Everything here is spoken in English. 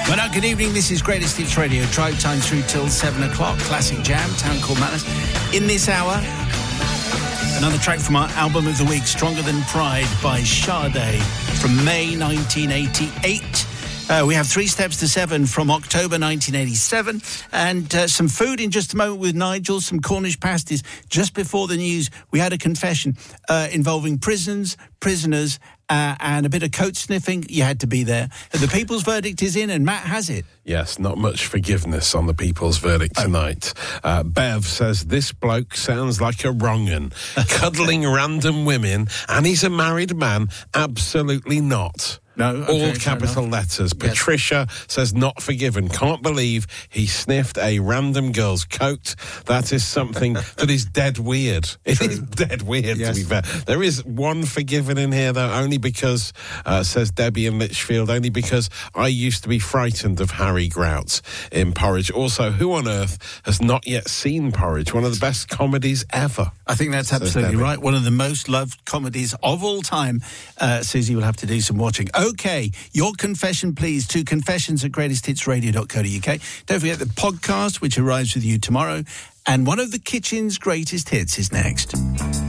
Well, now, good evening. This is Greatest Hits Radio. Drive time through till 7 o'clock. Classic Jam, Town Called Madness. In this hour, another track from our album of the week, Stronger Than Pride by Sade from May 1988. We have 3 Steps to 7 from October 1987, and some food in just a moment with Nigel, some Cornish pasties. Just before the news, we had a confession involving prisoners, and a bit of coat sniffing. You had to be there. The People's Verdict is in, and Matt has it. Yes, not much forgiveness on the People's Verdict tonight. Bev says, this bloke sounds like a wrong-un. Cuddling random women, and he's a married man. Absolutely not. No, okay, all capital letters. Yes. Patricia says, not forgiven. Can't believe he sniffed a random girl's coat. That is something that is dead weird. It is dead weird, to be fair. There is one forgiven in here, though, only because, says Debbie in Lichfield, only because I used to be frightened of Harry Grout in Porridge. Also, who on earth has not yet seen Porridge? One of the best comedies ever. I think that's absolutely right. One of the most loved comedies of all time. Susie will have to do some watching. Okay, your confession, please, to confessions@greatesthitsradio.co.uk. Don't forget the podcast, which arrives with you tomorrow. And one of the kitchen's greatest hits is next.